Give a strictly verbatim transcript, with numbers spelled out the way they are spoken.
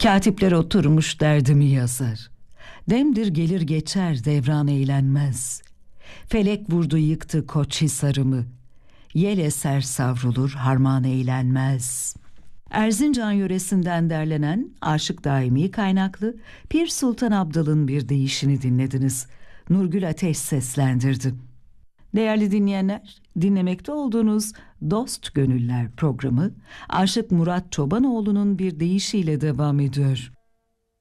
Katipler oturmuş derdimi yazar. Demdir gelir geçer devran eğlenmez. Felek vurdu yıktı Koçhisar'ımı. Yel eser savrulur harman eğlenmez. Erzincan yöresinden derlenen Aşık Daimi kaynaklı Pir Sultan Abdal'ın bir deyişini dinlediniz. Nurgül Ateş seslendirdi. Değerli dinleyenler, dinlemekte olduğunuz Dost Gönüller programı Aşık Murat Çobanoğlu'nun bir deyişiyle devam ediyor.